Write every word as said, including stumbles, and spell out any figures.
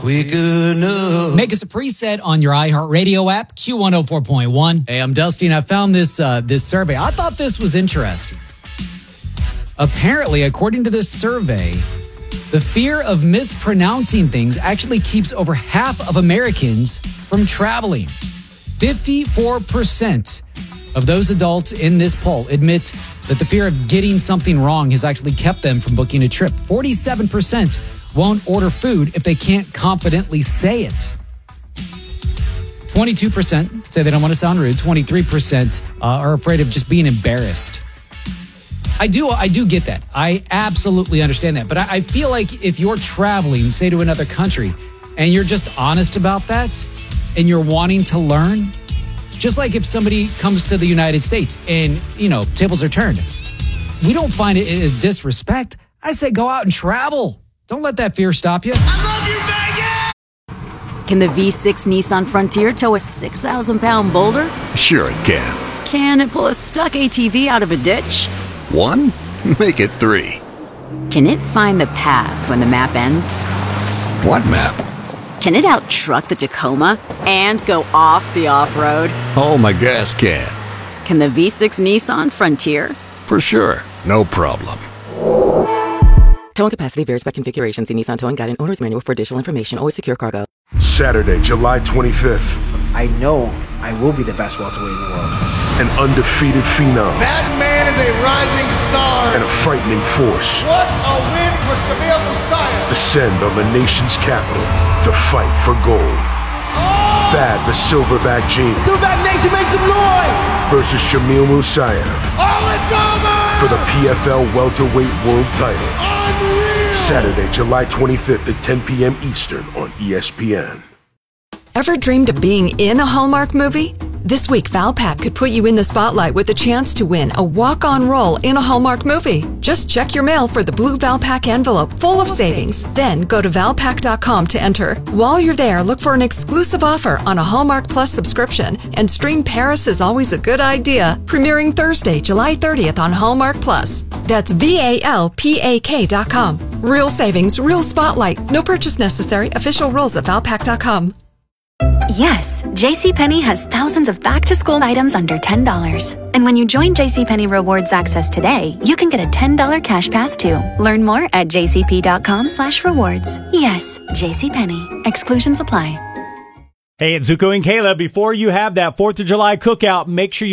Quick enough. Make us a preset on your iHeartRadio app, Q one oh four point one. Hey, I'm Dusty, and I found this uh, this survey. I thought this was interesting. Apparently, according to this survey, the fear of mispronouncing things actually keeps over half of Americans from traveling. fifty-four percent of those adults in this poll admit that the fear of getting something wrong has actually kept them from booking a trip. forty-seven percent won't order food if they can't confidently say it. twenty-two percent say they don't want to sound rude. twenty-three percent uh, are afraid of just being embarrassed. I do I do get that. I absolutely understand that. But I, I feel like if you're traveling, say to another country, and you're just honest about that, and you're wanting to learn, just like if somebody comes to the United States and, you know, tables are turned, we don't find it as disrespect. I say go out and travel. Don't let that fear stop you. I love you, Vegas! Can the V six Nissan Frontier tow a six thousand pound boulder? Sure it can. Can it pull a stuck A T V out of a ditch? One? Make it three. Can it find the path when the map ends? What map? Can it out-truck the Tacoma and go off the off-road? Oh, my gas can. Can the V six Nissan Frontier? For sure. No problem. Towing capacity varies by configuration. See Nissan Towing Guide and Owner's Manual for additional information. Always secure cargo. Saturday, July twenty-fifth. I know I will be the best welterweight in the world. An undefeated phenom. That man is a rising star. And a frightening force. What a win for Shamil Musayev. Descend on the nation's capital to fight for gold. Oh! Thad the Silverback Gene. Silverback Nation, make some noise! Versus Shamil Musayev. Oh, it's over! For the P F L welterweight world title. Unreal! Saturday, July twenty-fifth at ten p.m. Eastern on E S P N. Ever dreamed of being in a Hallmark movie? This week, Valpak could put you in the spotlight with a chance to win a walk-on role in a Hallmark movie. Just check your mail for the blue Valpak envelope full of savings. Then go to valpak dot com to enter. While you're there, look for an exclusive offer on a Hallmark Plus subscription and stream Paris is Always a Good Idea, premiering Thursday, July thirtieth on Hallmark Plus. That's V A L P A K dot com. Real savings, real spotlight. No purchase necessary. Official rules at valpak dot com. Yes, JCPenney has thousands of back-to-school items under ten dollars. And when you join JCPenney Rewards Access today, you can get a ten dollars cash pass too. Learn more at jcp dot com slash rewards. Yes, JCPenney. Exclusions apply. Hey, it's Zuko and Kayla. Before you have that fourth of July cookout, make sure you